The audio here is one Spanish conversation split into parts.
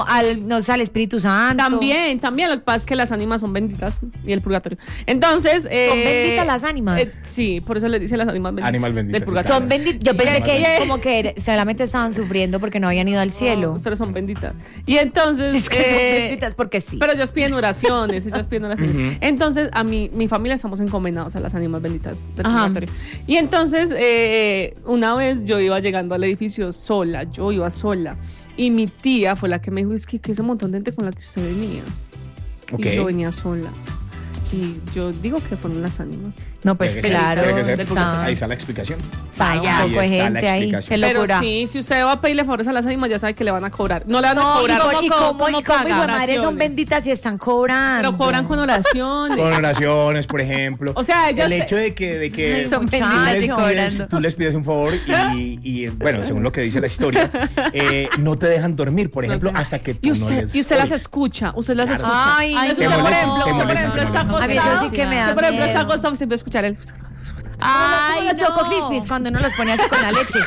no sé, al Espíritu Santo. También, lo que pasa es que las ánimas son benditas y el purgatorio. Entonces, ¿son benditas las ánimas? Sí, por eso le dicen las ánimas benditas. Ánimas benditas. Del purgatorio. Son benditas. Yo pensé que como que solamente estaban sufriendo porque no habían ido al cielo. No, pero son benditas. Y entonces. Es que son benditas porque sí. Pero ellas piden oraciones, Entonces, mi familia estamos encomendados a las ánimas benditas del purgatorio. Y entonces, una vez yo iba llegando al edificio sola, y mi tía fue la que me dijo, es que ese montón de gente con la que usted venía. Okay. Y yo venía sola. Y yo digo que fueron las ánimas. No, pues claro. Ahí está la explicación. Vaya, un poco de gente ahí. Qué locura. Pero sí, si usted va a pedirle favores a las ánimas, ya sabe que le van a cobrar. No le van a cobrar. ¿Y cómo madres son benditas y están cobrando? Pero cobran con oraciones. Con oraciones, por ejemplo. O sea, el hecho de que son benditas tú les pides un favor y bueno, según lo que dice la historia, no te dejan dormir, por ejemplo, hasta que tú no les. Y usted las escucha. Ay, por ejemplo, a mí eso sí que me da por ejemplo, miedo. esa cosa siempre escuchar el. Ay, los Choco Crispies cuando uno los pone así con la leche.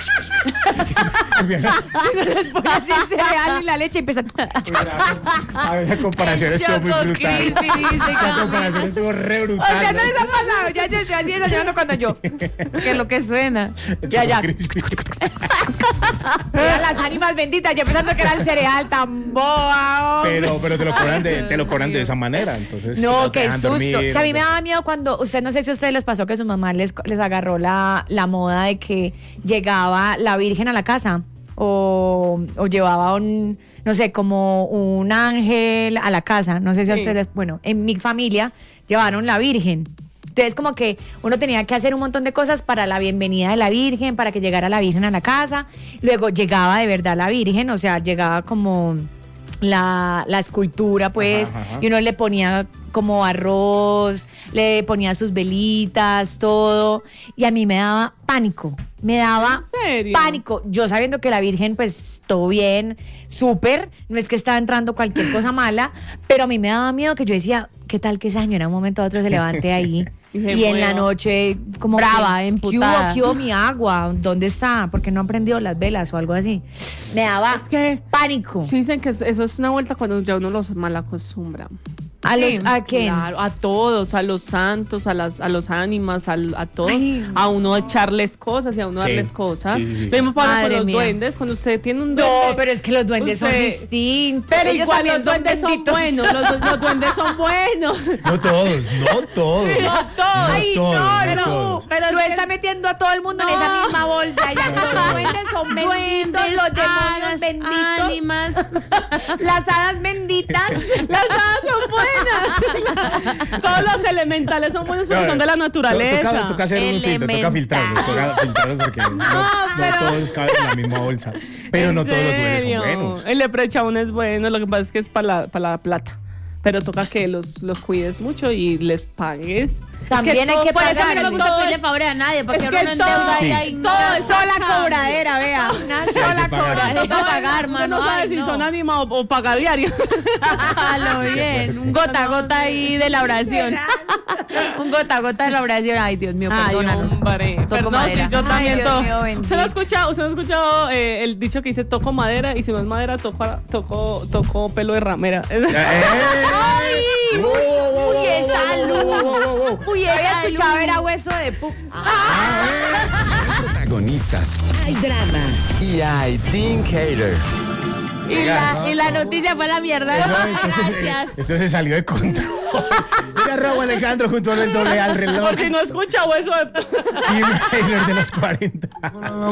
Uno los pone así el cereal y la leche y empiezan. A ver, esa comparación estuvo muy brutal. Esa comparación estuvo re brutal. O sea, no les ha pasado. Ya yo estoy así desayunando cuando yo. Que es lo que suena. Ya. Eran las ánimas benditas. Yo pensando que era el cereal tan boa. Pero te lo cobran de esa manera. Entonces, no, qué susto. dormir, O sea, a mí me daba miedo cuando. No sé si a ustedes les pasó que su mamá les agarró la moda de que llegaba la Virgen a la casa o llevaba no sé, como un ángel a la casa. No sé si a ustedes, bueno, en mi familia llevaron la Virgen. Entonces como que uno tenía que hacer un montón de cosas para la bienvenida de la Virgen, para que llegara la Virgen a la casa. Luego llegaba de verdad la Virgen, o sea, llegaba como la escultura, pues, ajá. Y uno le ponía como arroz, le ponía sus velitas, todo, y a mí me daba pánico. Me daba pánico. Yo sabiendo que la Virgen, pues, todo bien, súper, no es que estaba entrando cualquier cosa mala, pero a mí me daba miedo que yo decía, ¿qué tal que esa señora un momento a otro se levante ahí? Y en la noche, como brava, emputada. ¿Qué hubo mi agua? ¿Dónde está? ¿Por qué no han prendido las velas o algo así? Me daba pánico. Sí, dicen que eso es una vuelta cuando ya uno los mal acostumbra. ¿A quién? Claro, a todos, a los santos, a los ánimas, a todos. Ay, a uno echarles cosas y a uno darles cosas. Sí. Lo mismo pasa con los duendes. Cuando usted tiene un duende. No, pero es que los duendes son distintos. Pero ellos igual los duendes son buenos. Los duendes son buenos. No todos. Pero lo está metiendo a todo el mundo en esa misma bolsa. Ya los duendes son benditos, los demonios benditos. Ánimas. Las hadas benditas. Las hadas son buenas. Todos los elementales son buenos porque son de la naturaleza. Toca hacer un filtro, toca filtrarlos porque no todos caben en la misma bolsa. Pero no todos los duendes son buenos. El leprechaun es bueno, lo que pasa es que es para la plata. Pero toca que los cuides mucho y les pagues. También hay que por pagar. Por eso no me gusta pedirle favores a nadie, porque uno endeuda y todo es sola cobradera, vea. Una sola cobradera. Hay que pagar, mano. No sabes si son ánima o paga diario. Lo bien. Un gota a gota ahí de la oración. Un gota a gota de la oración. Ay, Dios mío, perdónanos. Toco madera. Sí, yo también ¿Usted no ha escuchado el dicho que dice toco madera y si no es madera toco pelo de ramera? ¡Ay! ¡Uy, esa luz! ¡Uy, había escuchado era hueso de Hay protagonistas, hay drama y hay Team Hater. Y la noticia fue la mierda. Gracias. Esto se salió de control. Ya Raúl Alejandro junto al doble al reloj. Por si no escucha hueso de Team Hater de los 40.